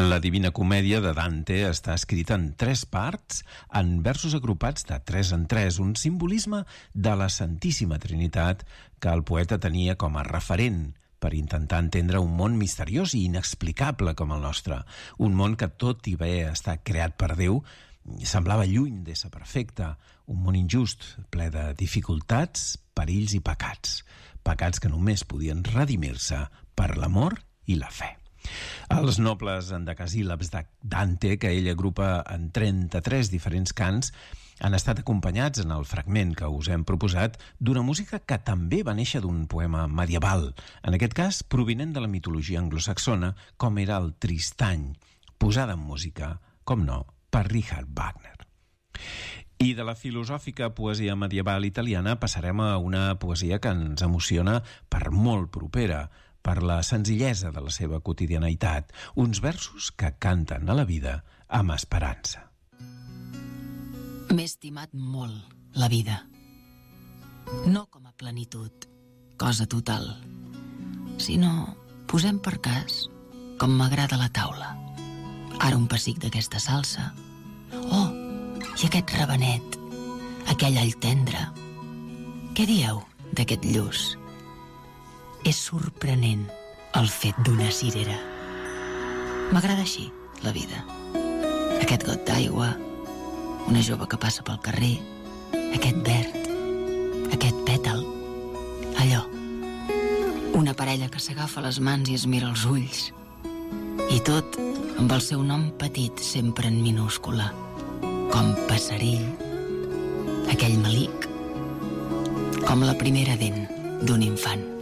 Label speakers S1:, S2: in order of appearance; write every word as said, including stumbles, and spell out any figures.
S1: La Divina Comèdia de Dante està escrita en tres parts, en versos agrupats de tres en tres, un simbolisme de la Santíssima Trinitat que el poeta tenia com a referent per intentar entendre un món misteriós i inexplicable com el nostre, un món que tot i bé està creat per Déu, semblava lluny d'ésser perfecte, un món injust, ple de dificultats, perills i pecats, pecats que només podien redimir-se per l'amor i la fe. Els nobles endecasíl·labs de Dante, que ell agrupa en trenta-tres diferents cants, han estat acompanyats en el fragment que us hem proposat d'una música que també va néixer d'un poema medieval, en aquest cas provinent de la mitologia anglosaxona, com era el Tristany, posada en música, com no, per Richard Wagner. I de la filosòfica poesia medieval italiana passarem a una poesia que ens emociona per molt propera, per la senzillesa de la seva quotidianitat, uns versos que canten a la vida amb esperança.
S2: M'he estimat molt la vida, no com a plenitud, cosa total, sinó, posem per cas, com m'agrada la taula. Ara un pessic d'aquesta salsa. Oh, i aquest rabenet, aquell all tendre. Què dieu d'aquest lluç? És sorprenent el fet d'una cirera. M'agrada així, la vida. Aquest got d'aigua, una jove que passa pel carrer, aquest verd, aquest pètal, allò. Una parella que s'agafa les mans i es mira els ulls. I tot amb el seu nom petit sempre en minúscula, com passerill, aquell melic, com la primera dent d'un infant.